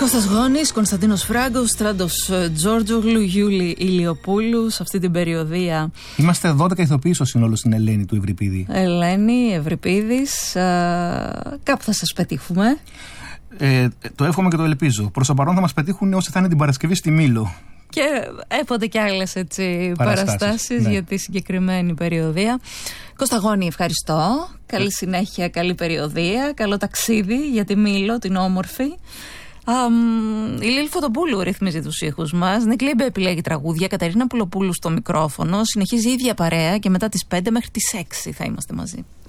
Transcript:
Κώστας Γόνης, Κωνσταντίνος Φράγκος, Στράντος Τζόρτζογλου, Γιούλη Ηλιοπούλου σε αυτή την περιοδία. Είμαστε 12 ηθοποιοί στο σύνολο στην Ελένη του Ευρυπίδη. Ελένη, Ευρυπίδης, κάπου θα σας πετύχουμε. Το εύχομαι και το ελπίζω. Προς το παρόν θα μας πετύχουν όσοι θα είναι την Παρασκευή στη Μήλο. Και έποτε και άλλες παραστάσεις ναι, για τη συγκεκριμένη περιοδία. Κώστα Γόνη, ευχαριστώ. Καλή συνέχεια, καλή περιοδία. Καλό ταξίδι για τη Μήλο, την όμορφη. Η Λίλη Φωτοπούλου ρυθμίζει τους ήχους μας. Νίκλ Λίμπε επιλέγει τραγούδια. Κατερίνα Πουλοπούλου στο μικρόφωνο. Συνεχίζει η ίδια παρέα και μετά τις 5 μέχρι τις 6 θα είμαστε μαζί.